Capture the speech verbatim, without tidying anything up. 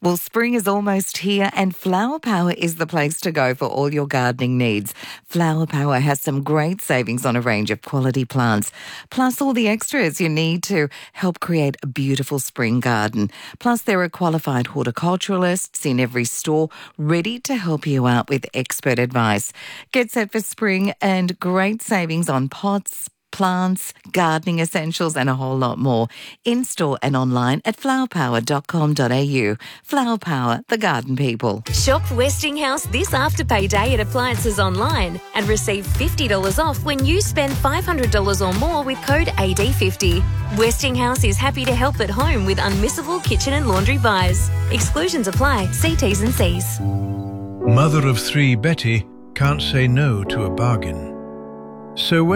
Well, spring is almost here and Flower Power is the place to go for all your gardening needs. Flower Power has some great savings on a range of quality plants, plus all the extras you need to help create a beautiful spring garden. Plus, there are qualified horticulturalists in every store ready to help you out with expert advice. Get set for spring and great savings on pots, plants, gardening essentials and a whole lot more. In-store and online at flower power dot com dot a u. Flower Power, the garden people. Shop Westinghouse this Afterpay Day at Appliances Online and receive fifty dollars off when you spend five hundred dollars or more with code A D fifty. Westinghouse is happy to help at home with unmissable kitchen and laundry buys. Exclusions apply. See T's and C's. Mother of three Betty can't say no to a bargain. So when